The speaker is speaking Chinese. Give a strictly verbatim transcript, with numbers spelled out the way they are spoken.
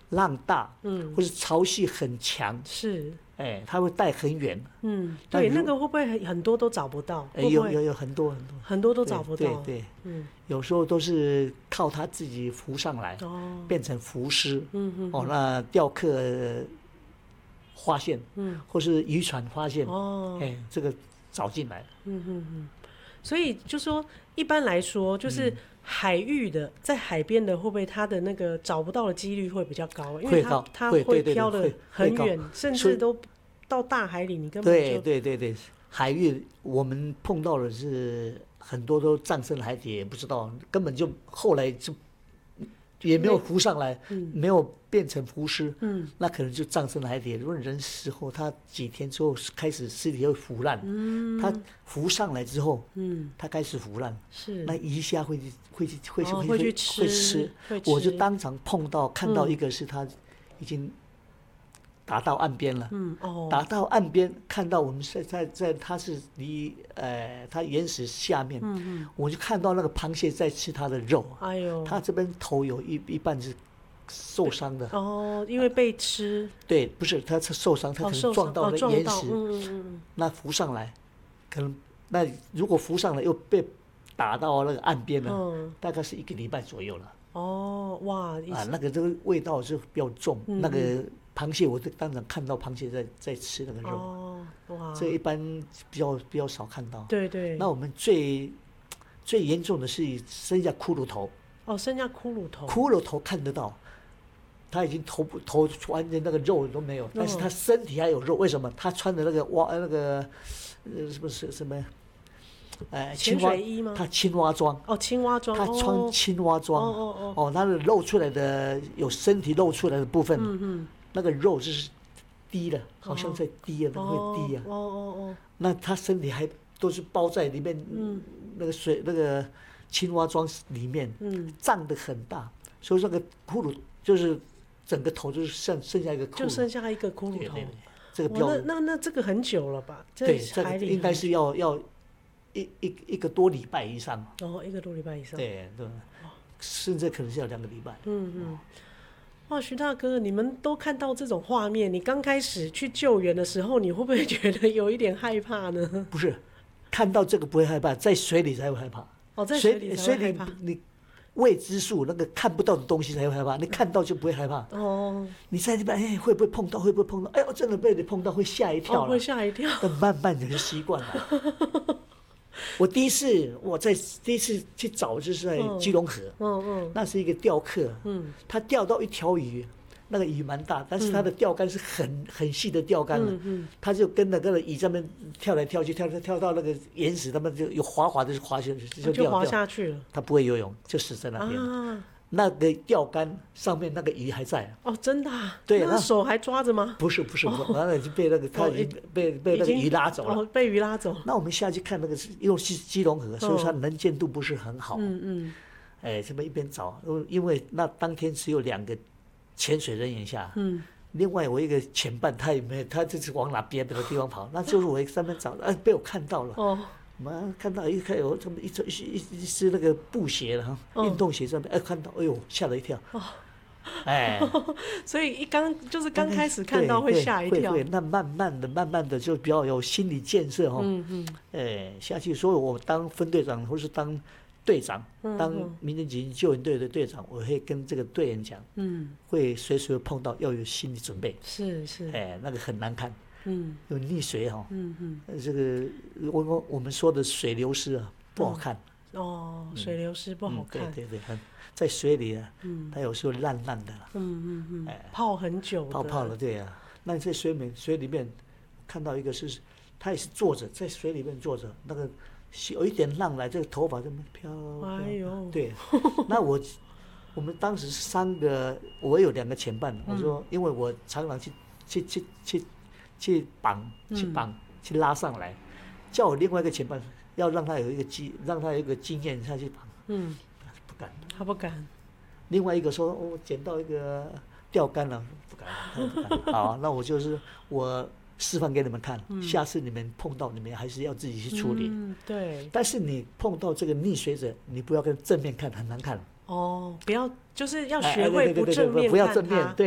浪大，嗯，或是潮汐很强， 是， 哎，它会带很远。 嗯，对，那个会不会很多都找不到？ 哎，有有有很多很多很多都找不到。 对 对, 对，嗯，有时候都是靠它自己浮上来，哦，变成浮尸，嗯嗯，哦，那钓客发现，嗯，或是渔船发现，哦，哎，这个找进来， 嗯嗯嗯。所以就说，一般来说，就是海域的，嗯、在海边的，会不会它的那个找不到的几率会比较高？因为它它会飘得很远，甚至都到大海里，你根本就对对对对，海域我们碰到的是很多都葬身海底，也不知道，根本就后来就也没有浮上来，嗯、没有变成浮尸，嗯，那可能就葬身海底。如果人死后，他几天之后开始尸体会腐烂，嗯，他浮上来之后，嗯，他开始腐烂，是，那鱼虾会会会会、哦、会去吃， 会吃，我就当场碰到看到一个是他已经打到岸边了，嗯哦，打到岸边看到我们在在在他是离呃他岩石下面，嗯嗯，我就看到那个螃蟹在吃他的肉，哎呦，他这边头有一一半是受伤的哦，因为被吃， 对，不是他是受伤，他可能撞到那岩石，哦嗯嗯嗯，那浮上来，可能那如果浮上来又被打到那个岸边了，嗯，大概是一个礼拜左右了。 哦，哇， 啊，那个这个味道是比较重，嗯、那个螃蟹我当场看到螃蟹在在吃那个肉，哦，哇，这一般比较比较少看到。 对对。 那我们最最严重的是剩下骷髅头。 哦，剩下骷髅头。 骷髅头看得到，他已经头部头完全那个肉都没有，但是他身体还有肉，为什么？他穿的那个蛙那个呃什么什什么？ 哎，潜水衣吗？ 他青蛙装哦，青蛙装， 他穿青蛙装，哦哦哦，哦，他的露出来的有身体露出来的部分，嗯嗯，那个肉就是低的，好像在低啊，那会低啊，哦哦哦，那他身体还都是包在里面，嗯，那个水那个青蛙装里面，嗯，胀得很大，所以那个骷髅就是整个头就是剩剩下一个骷髅， 就剩下一个骷髅头， 这个标那那那这个很久了吧？ 对，这个应该是要要。一一一个多礼拜以上哦，一个多礼拜以上， 对对，甚至可能是要两个礼拜。 嗯嗯，哇，徐大哥，你们都看到这种画面，你刚开始去救援的时候，你会不会觉得有一点害怕呢？ 不是，看到这个不会害怕，在水里才会害怕。 哦，在水里才会害怕。 水里你未知数那个看不到的东西才会害怕，你看到就不会害怕。哦，你在这边哎会不会碰到？会不会碰到？哎呦，真的被你碰到会吓一跳了， 哦，会吓一跳。 但慢慢的就习惯了。我第一次我在第一次去找就是在基隆河，嗯嗯，那是一个钓客，嗯，他钓到一条鱼，那个鱼蛮大，但是他的钓竿是很很细的钓竿了，嗯嗯，他就跟那个鱼上面跳来跳去，跳跳到那个岩石，他们就有滑滑的就滑下去， 就就滑下去了。 他不会游泳，就死在那边。啊，那个钓竿上面那个鱼还在哦，真的、啊？ 对， 那手还抓着吗？ 不是不是，完了已经被那个他已经被被那个鱼拉走了， 哦，被鱼拉走。 那我们下去看那个，因为是基隆河，所以它能见度不是很好。嗯嗯。哎，这么一边找，因为那当天只有两个潜水人员下，嗯，另外我一个前伴他也没有，他就是往哪边的地方跑，那就是我上面找，哎，被我看到了。哦。我们看到一看有这么一只一一只那个布鞋了哈，运动鞋上面，哎，看到，哎呦，吓了一跳。哦， 哎，所以一刚就是刚开始看到会吓一跳， 会会，那慢慢的、慢慢的就比较有心理建设哈。嗯嗯。哎，下去，所以我当分队长或是当队长，当民间急救援队的队长，我会跟这个队员讲，嗯，会随时会碰到，要有心理准备。 是是。 哎，那个很难看。嗯，有溺水哈，嗯嗯，这个我我我们说的水流失啊，不好看。 嗯、哦，水流失不好看。 嗯、对对对，在水里啊，嗯，它有时候烂烂的了。 嗯嗯嗯，哎，泡很久的。 泡泡了，对啊。那在水面水里面看到一个是，他也是坐着在水里面坐着，那个有一点浪来，这个头发这么飘。哎呦，对，那我我们当时三个，我有两个前伴，我说，因为我常常去去去去。去绑，去绑，嗯、去拉上来，叫我另外一个前伴要让他有一个经，让他有一个经验下去绑。嗯，不敢， 他不敢。 另外一个说，我、哦、捡到一个钓竿了，不敢，他不敢。好，那我就是我示范给你们看，嗯、下次你们碰到你们还是要自己去处理。 嗯，对。 但是你碰到这个溺水者，你不要跟正面看，很难看。 哦，不要，就是要学会不正面看他， 不要正面，对。